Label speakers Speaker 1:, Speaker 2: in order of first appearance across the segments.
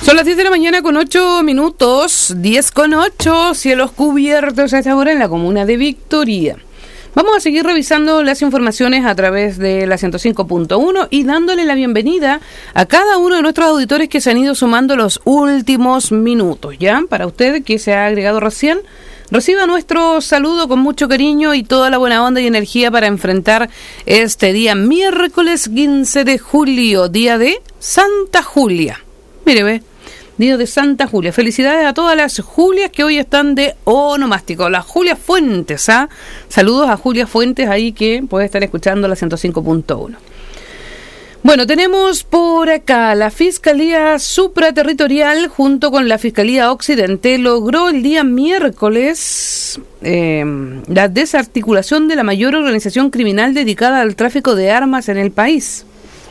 Speaker 1: Son las 10 de la mañana con 8 minutos, 10 con 8, cielos cubiertos a esta hora en la comuna de Victoria. Vamos a seguir revisando las informaciones a través de la 105.1 y dándole la bienvenida a cada uno de nuestros auditores que se han ido sumando los últimos minutos. Ya, para usted que se ha agregado recién, reciba nuestro saludo con mucho cariño y toda la buena onda y energía para enfrentar este día miércoles 15 de julio, día de Santa Julia. Mire, ve, día de Santa Julia. Felicidades a todas las Julias que hoy están de onomástico. Las Julia Fuentes, ¿ah? Saludos a Julia Fuentes ahí que puede estar escuchando la 105.1. Bueno, tenemos por acá la Fiscalía Supraterritorial junto con la Fiscalía Occidente logró el día miércoles la desarticulación de la mayor organización criminal dedicada al tráfico de armas en el país.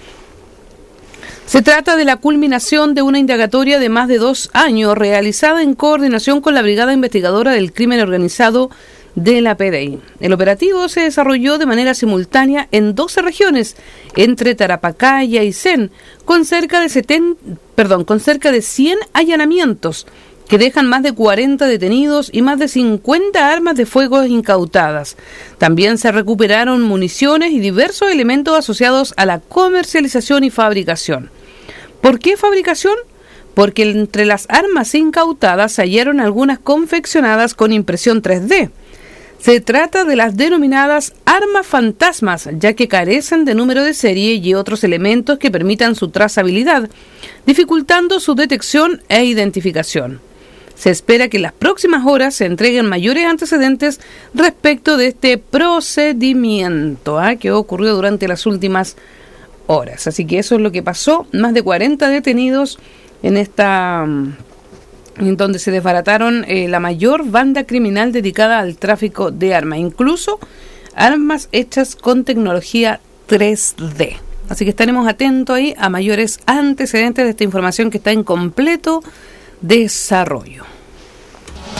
Speaker 1: Se trata de la culminación de una indagatoria de más de 2 años realizada en coordinación con la Brigada Investigadora del Crimen Organizado de la PDI. El operativo se desarrolló de manera simultánea en 12 regiones, entre Tarapacá y Aysén, con cerca de 100 allanamientos, que dejan más de 40 detenidos y más de 50 armas de fuego incautadas. También se recuperaron municiones y diversos elementos asociados a la comercialización y fabricación. ¿Por qué fabricación? Porque entre las armas incautadas se hallaron algunas confeccionadas con impresión 3D. Se trata de las denominadas armas fantasmas, ya que carecen de número de serie y otros elementos que permitan su trazabilidad, dificultando su detección e identificación. Se espera que en las próximas horas se entreguen mayores antecedentes respecto de este procedimiento que ocurrió durante las últimas horas. Así que eso es lo que pasó. Más de 40 detenidos en donde se desbarataron la mayor banda criminal dedicada al tráfico de armas, incluso armas hechas con tecnología 3D. Así que estaremos atentos ahí a mayores antecedentes de esta información que está en completo desarrollo.